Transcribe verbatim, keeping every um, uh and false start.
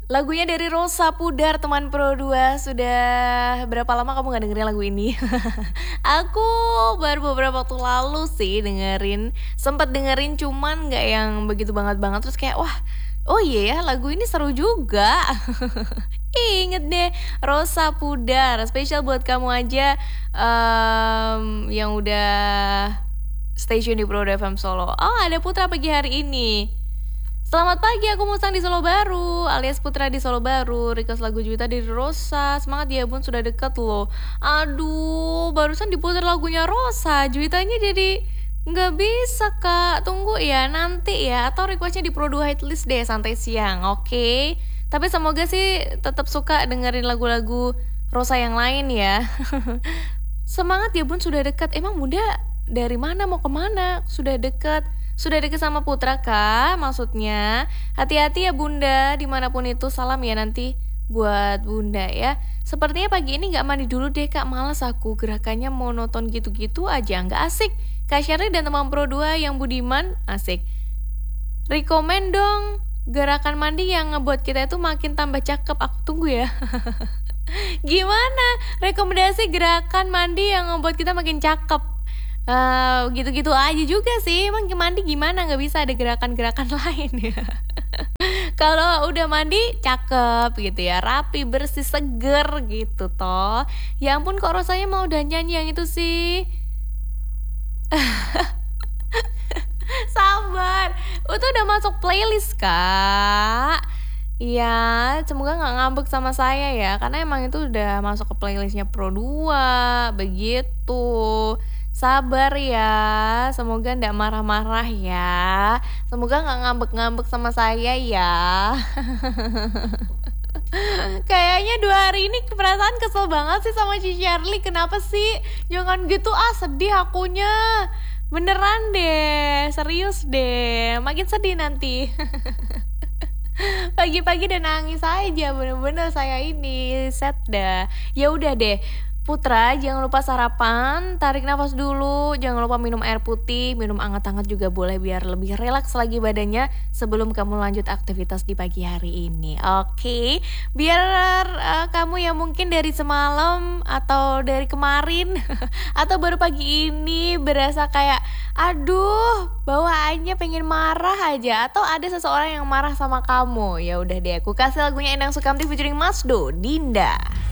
Lagunya dari Rosa Pudar, teman Pro dua. Sudah berapa lama kamu gak dengerin lagu ini? Aku baru beberapa waktu lalu sih dengerin. Sempat dengerin cuman gak yang begitu banget-banget. Terus kayak wah, oh iya ya lagu ini seru juga. Ingat deh, Rosa Pudar. Spesial buat kamu aja um, yang udah stay di Pro F M Solo. Oh, ada Putra pagi hari ini. Selamat pagi, aku Musang di Solo Baru, alias Putra di Solo Baru. Request lagu Juwita dari Rosa. Semangat ya bun, sudah deket loh. Aduh, barusan diputar lagunya Rosa, Juwitanya jadi nggak bisa kak. Tunggu ya nanti ya, atau requestnya di Pro dua Hitlist deh santai siang, oke okay? Tapi semoga sih tetap suka dengerin lagu-lagu Rosa yang lain ya. Semangat ya bun, sudah dekat. Emang bunda dari mana mau kemana? Sudah dekat. Sudah deket sama Putra kak, maksudnya. Hati-hati ya bunda, dimanapun itu. Salam ya nanti buat bunda ya. Sepertinya pagi ini gak mandi dulu deh kak, malas aku. Gerakannya monoton gitu-gitu aja, gak asik. Kak Syarli dan teman Pro dua yang budiman, asik. Rekomen dong gerakan mandi yang ngebuat kita itu makin tambah cakep. Aku tunggu ya. Gimana rekomendasi gerakan mandi yang ngebuat kita makin cakep? Uh, gitu-gitu aja juga sih. Emang mandi gimana, gak bisa ada gerakan-gerakan lain ya. Kalau udah mandi cakep gitu ya, rapi, bersih, seger gitu toh. Ya ampun kok rasanya mau udah nyanyi yang itu sih. Sabar, itu udah masuk playlist kak. Iya, semoga gak ngambek sama saya ya, karena emang itu udah masuk ke playlistnya Pro dua. Begitu. Sabar ya, semoga gak marah-marah ya. Semoga gak ngambek-ngambek sama saya ya. Kayaknya dua hari ini perasaan kesel banget sih sama si Shirley. Kenapa sih? Jangan gitu ah, sedih akunya. Beneran deh, serius deh. Makin sedih nanti. Pagi-pagi udah nangis aja, bener-bener saya ini set dah. Ya udah deh. Putra, jangan lupa sarapan, tarik nafas dulu, jangan lupa minum air putih, minum anget-anget juga boleh biar lebih relaks lagi badannya sebelum kamu lanjut aktivitas di pagi hari ini. Oke, okay? Biar uh, kamu yang mungkin dari semalam atau dari kemarin atau baru pagi ini berasa kayak aduh, bawaannya pengen marah aja atau ada seseorang yang marah sama kamu. Ya udah deh, aku kasih lagunya Endang Sukamti featuring Masdo, Dinda.